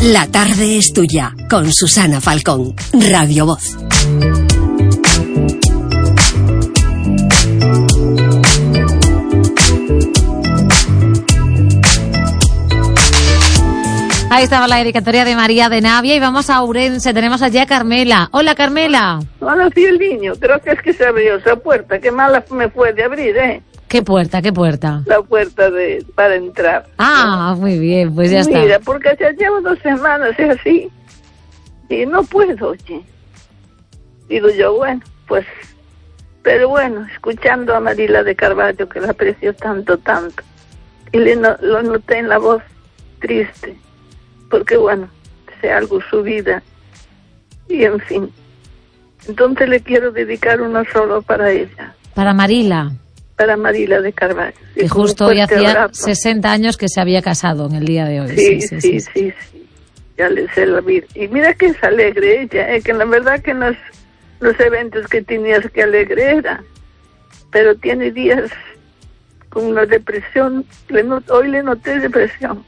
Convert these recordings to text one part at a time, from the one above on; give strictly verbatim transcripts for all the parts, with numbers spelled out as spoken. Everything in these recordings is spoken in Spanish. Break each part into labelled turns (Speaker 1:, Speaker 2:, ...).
Speaker 1: La tarde es tuya, con Susana Falcón, Radio Voz.
Speaker 2: Ahí estaba la dedicatoria de María de Navia y vamos a Ourense. Tenemos allí a Carmela. Hola, Carmela.
Speaker 3: Hola, sí, el niño. Creo que es que se abrió esa puerta. Qué mala me fue de abrir, ¿eh?
Speaker 2: ¿Qué puerta? ¿Qué puerta?
Speaker 3: La puerta de para entrar.
Speaker 2: Ah, muy bien, pues ya
Speaker 3: Mira,
Speaker 2: está.
Speaker 3: Mira, porque ya llevo dos semanas y así. Y no puedo, oye. Digo yo, bueno, pues... Pero bueno, escuchando a Marila de Carballo, que la aprecio tanto, tanto. Y le no, lo noté en la voz triste. Porque bueno, sea algo su vida. Y en fin. Entonces le quiero dedicar uno solo para ella.
Speaker 2: Para Marila.
Speaker 3: Para Marila de Carballo.
Speaker 2: Que justo hoy hacía abrazo. sesenta años que se había casado en el día de hoy.
Speaker 3: Sí, sí, sí. sí, sí, sí, sí. Ya le sé la vida. Y mira que es alegre ella, eh, que la verdad que los, los eventos que tenías que alegre era. Pero tiene días con una depresión. Le not, hoy le noté depresión.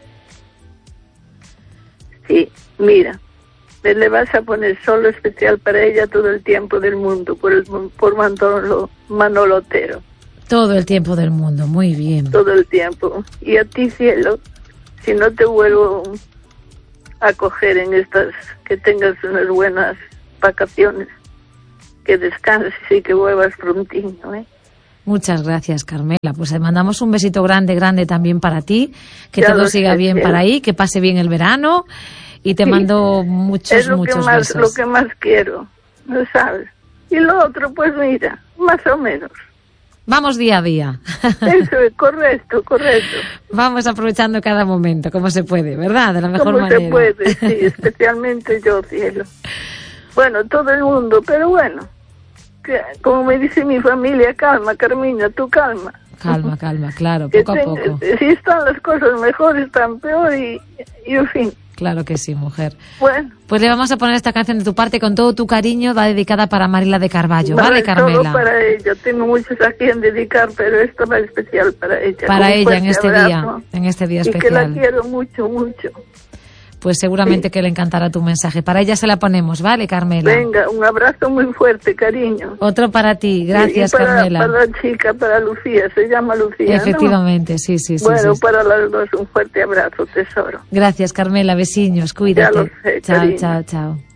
Speaker 3: Sí, mira, le vas a poner solo especial para ella todo el tiempo del mundo, por el por Manolo, Manolo Otero.
Speaker 2: Todo el tiempo del mundo, muy bien.
Speaker 3: Todo el tiempo. Y a ti, cielo, si no te vuelvo a coger en estas, que tengas unas buenas vacaciones, que descanses y que vuelvas prontino, ¿eh?
Speaker 2: Muchas gracias, Carmela. Pues te mandamos un besito grande, grande también para ti. Que
Speaker 3: ya
Speaker 2: todo siga
Speaker 3: sé,
Speaker 2: bien
Speaker 3: cielo.
Speaker 2: Para ahí, que pase bien el verano. Y te
Speaker 3: sí,
Speaker 2: mando muchos,
Speaker 3: es lo
Speaker 2: muchos
Speaker 3: que más,
Speaker 2: besos.
Speaker 3: lo que más quiero, ¿no sabes? Y lo otro, pues mira, más o menos.
Speaker 2: Vamos día a día.
Speaker 3: Eso es correcto, correcto.
Speaker 2: Vamos aprovechando cada momento, como se puede, ¿verdad? De la mejor
Speaker 3: como
Speaker 2: manera.
Speaker 3: se puede, sí, especialmente yo, cielo. Bueno, todo el mundo, pero bueno, que, como me dice mi familia, calma, Carmiña, tú calma.
Speaker 2: Calma, calma, claro, poco a poco.
Speaker 3: Si están las cosas mejor, están peor y, y en fin.
Speaker 2: Claro que sí, mujer.
Speaker 3: Bueno.
Speaker 2: Pues le vamos a poner esta canción de tu parte con todo tu cariño, va dedicada para Marila de Carballo, ¿vale, Carmela?
Speaker 3: Solo para ella, tengo muchos a quien dedicar, pero esto va especial para ella.
Speaker 2: Para ella en este abrazo, día, en este día especial.
Speaker 3: Y que la quiero mucho, mucho.
Speaker 2: Pues seguramente sí. Que le encantará tu mensaje. Para ella se la ponemos, ¿vale, Carmela?
Speaker 3: Venga, un abrazo muy fuerte, cariño.
Speaker 2: Otro para ti, gracias,
Speaker 3: y para,
Speaker 2: Carmela.
Speaker 3: Para la chica, para Lucía, se llama Lucía,
Speaker 2: efectivamente,
Speaker 3: ¿no?
Speaker 2: sí, sí, sí.
Speaker 3: Bueno,
Speaker 2: sí,
Speaker 3: para
Speaker 2: sí.
Speaker 3: las dos un fuerte abrazo, tesoro.
Speaker 2: Gracias, Carmela, besiños, cuídate.
Speaker 3: Ya lo sé,
Speaker 2: chao,
Speaker 3: cariño.
Speaker 2: chao, chao.